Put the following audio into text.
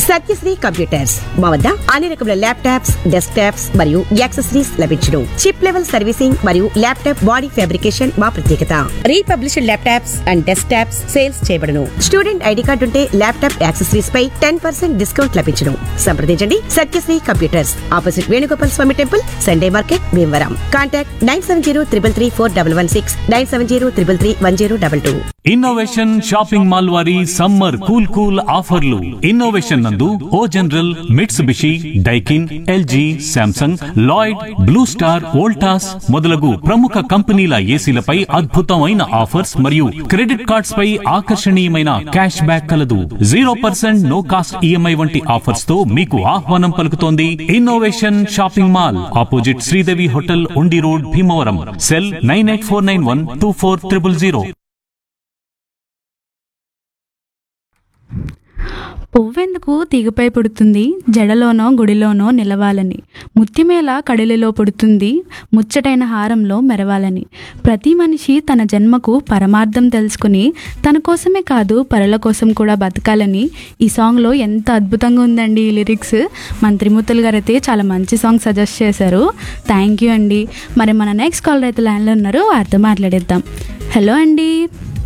Satyasri computers మా వద్ద అన్ని రకముల ల్యాప్టాప్స్, డెస్క్టాప్స్ మరియు యాక్సెసరీస్ లభించును. చిప్ లెవెల్ సర్వీసింగ్ మరియు ల్యాప్టాప్ బాడీ ఫ్యాబ్రికేషన్ మా ప్రత్యేకత. Republished laptops and desktops sales చేయబడును. స్టూడెంట్ ఐడి కార్డు ఉంటే ల్యాప్టాప్ యాక్సెసరీస్ పై 10% డిస్కౌంట్ లభించును. సంప్రదించండి సత్యశ్రీ కంప్యూటర్స్, ఆపోజిట్ వేణుగోపాల్ స్వామి temple, Sunday market, Bhimavaram. Contact 9703334116, 9703331022. Innovation shopping mall వారి సమ్మర్ కూల్ ఆఫర్లు. ఇన్నోవేషన్ నందు ఓ general, Mitsubishi, Daikin, LG, Samsung, Lloyd, blue star, Voltas మొదలగు ప్రముఖ కంపెనీల ఏసీలపై అద్భుతమైన ఆఫర్స్ మరియు క్రెడిట్ కార్డ్స్ పై ఆకర్షణీయమైన క్యాష్ బ్యాక్ కలదు. 0% నో కాస్ట్ ఈఎంఐ వంటి ఆఫర్స్ తో మీకు ఆహ్వానం పలుకుతోంది innovation shopping mall, opposite Sridevi hotel, ఉండి రోడ్, భీమవరం. సెల్ 9849124000. పువ్వెందుకు తీగపై పుడుతుంది, జడలోనో గుడిలోనో నిలవాలని. ముత్యమేళ కడిలిలో పుడుతుంది, ముచ్చటైన హారంలో మెరవాలని. ప్రతి మనిషి తన జన్మకు పరమార్థం తెలుసుకుని తన కోసమే కాదు పరుల కోసం కూడా బతకాలని. ఈ సాంగ్లో ఎంత అద్భుతంగా ఉందండి ఈ లిరిక్స్. మన త్రిమూర్తులు గారు అయితే చాలా మంచి సాంగ్ సజెస్ట్ చేశారు. థ్యాంక్ యూ అండి. మరి మన నెక్స్ట్ కాలర్ అయితే లైన్లో ఉన్నారు, వారితో మాట్లాడేద్దాం. హలో అండి.